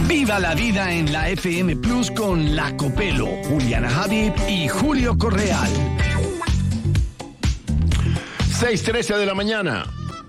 Viva la vida en la FM Plus con La Copelo, Juliana Habib y Julio Correal. 6:13 de la mañana.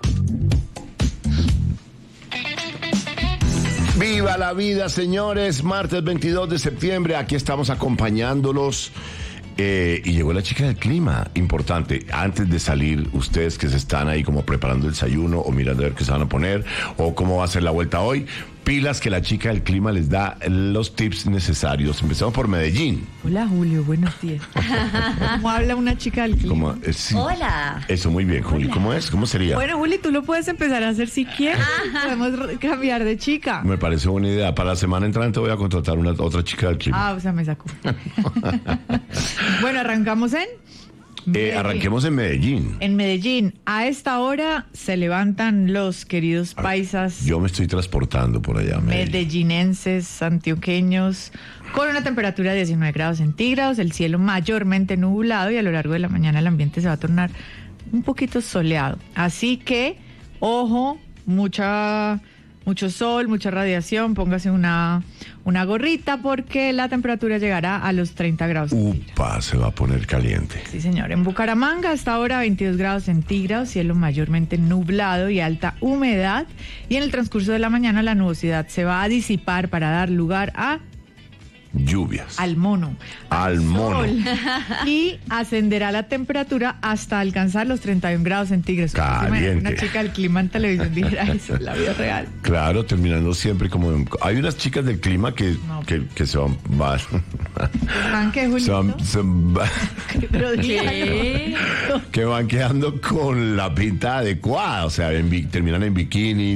Viva la vida, señores. Martes 22 de septiembre. Aquí estamos acompañándolos. Y llegó la chica del clima. Importante. Antes de salir, ustedes que se están ahí como preparando el desayuno o mirando a ver qué se van a poner o cómo va a ser la vuelta hoy, pilas que la chica del clima les da los tips necesarios. Empezamos por Medellín. Hola, Julio, buenos días. ¿Cómo habla una chica del clima? Sí. Hola. Eso, muy bien, Juli. Hola. ¿Cómo es? ¿Cómo sería? Bueno, Juli, tú lo puedes empezar a hacer si quieres. Podemos cambiar de chica. Me parece buena idea. Para la semana entrante voy a contratar otra chica del clima. Ah, o sea, me sacó. Bueno, arrancamos en Medellín. Arranquemos en Medellín. En Medellín, a esta hora se levantan los queridos paisas Yo me estoy transportando por allá, Medellín. medellinenses, antioqueños, con una temperatura de 19 grados centígrados, el cielo mayormente nublado y a lo largo de la mañana el ambiente se va a tornar un poquito soleado. Así que, ojo, mucho sol, mucha radiación, póngase una gorrita porque la temperatura llegará a los 30 grados. Upa, se va a poner caliente. Sí, señor. En Bucaramanga hasta ahora 22 grados centígrados, cielo mayormente nublado y alta humedad. Y en el transcurso de la mañana la nubosidad se va a disipar para dar lugar Lluvias. al mono. Al mono. Sol. Y ascenderá la temperatura hasta alcanzar los 31 grados centígrados. Caliente. Una chica del clima en televisión dijera eso en la vida real. Claro, terminando siempre como... Hay unas chicas del clima que se van... ¿Van qué, Julito? Pero ¿Qué? que van quedando con la pinta adecuada. O sea, terminan en bikini,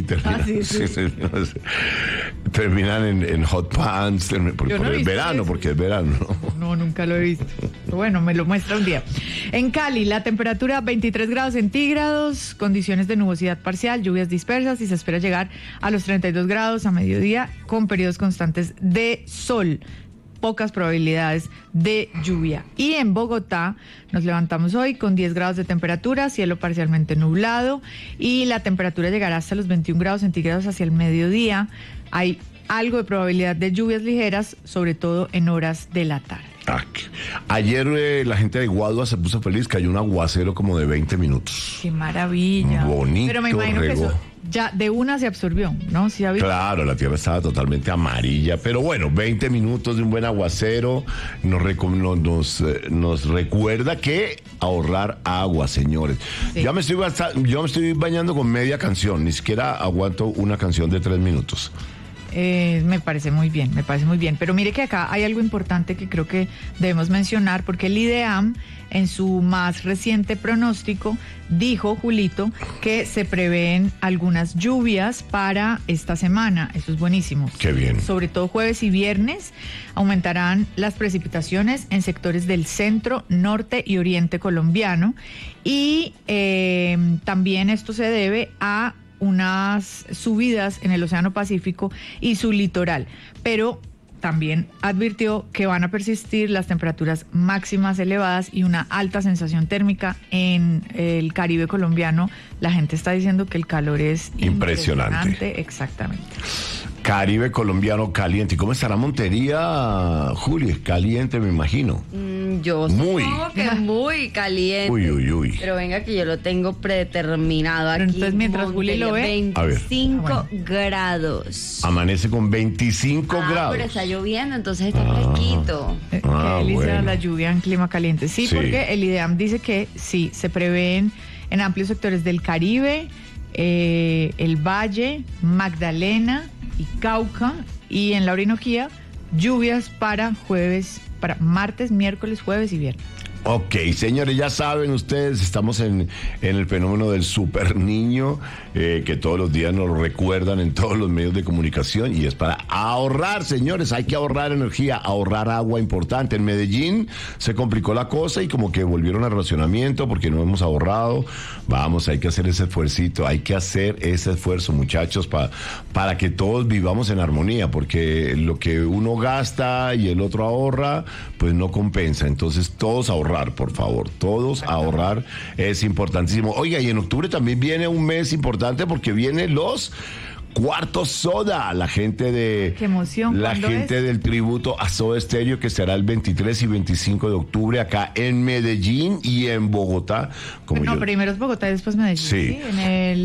terminan en hot pants, por el verano, eso. Porque es verano. No, nunca lo he visto. Bueno, me lo muestra un día. En Cali, la temperatura 23 grados centígrados, condiciones de nubosidad parcial, lluvias dispersas y se espera llegar a los 32 grados a mediodía con periodos constantes de sol. Pocas probabilidades de lluvia. Y en Bogotá nos levantamos hoy con 10 grados de temperatura, cielo parcialmente nublado y la temperatura llegará hasta los 21 grados centígrados hacia el mediodía. Hay algo de probabilidad de lluvias ligeras, sobre todo en horas de la tarde. Ayer la gente de Guadua se puso feliz, cayó un aguacero como de 20 minutos. ¡Qué maravilla! Bonito. Pero me imagino que eso ya de una se absorbió, ¿no? ¿Sí ha visto? Claro, la tierra estaba totalmente amarilla, pero bueno, 20 minutos de un buen aguacero nos recuerda que ahorrar agua, señores. Sí. Yo me estoy bañando con media canción, ni siquiera aguanto una canción de 3 minutos. Me parece muy bien. Pero mire que acá hay algo importante que creo que debemos mencionar, porque el IDEAM, en su más reciente pronóstico, dijo, Julito, que se prevén algunas lluvias para esta semana. Eso es buenísimo. Qué bien. Sobre todo jueves y viernes aumentarán las precipitaciones en sectores del centro, norte y oriente colombiano. Y también esto se debe a unas subidas en el Océano Pacífico y su litoral, pero también advirtió que van a persistir las temperaturas máximas elevadas y una alta sensación térmica en el Caribe colombiano. La gente está diciendo que el calor es impresionante. Exactamente. Caribe colombiano caliente. ¿Y cómo estará Montería, Juli? Es caliente, me imagino. Yo supongo que muy caliente. Uy. Pero venga que yo lo tengo predeterminado Pero aquí. entonces, mientras Juli lo ve, 25 grados. Amanece con 25 grados. Pero está lloviendo, entonces está fresquito. Qué delicia la lluvia en clima caliente. Sí, porque el IDEAM dice que sí, se prevén en amplios sectores del Caribe, el Valle, Magdalena y Cauca, y en la Orinoquía, lluvias para martes, miércoles, jueves y viernes. Ok, señores, ya saben ustedes, estamos en el fenómeno del super niño, que todos los días nos recuerdan en todos los medios de comunicación, y es para ahorrar, señores, hay que ahorrar energía, ahorrar agua, importante. En Medellín se complicó la cosa y como que volvieron al racionamiento porque no hemos ahorrado. Vamos, hay que hacer ese esfuerzo, muchachos, para que todos vivamos en armonía, porque lo que uno gasta y el otro ahorra, pues no compensa. Entonces todos ahorrar, por favor, todos ahorrar es importantísimo. Oiga, y en octubre también viene un mes importante porque vienen los Cuarto Soda, la gente de... ¡Qué emoción! La gente del tributo a Soda Stereo, que será el 23 y 25 de octubre acá en Medellín y en Bogotá. No, primero es Bogotá y después Medellín. Sí. En el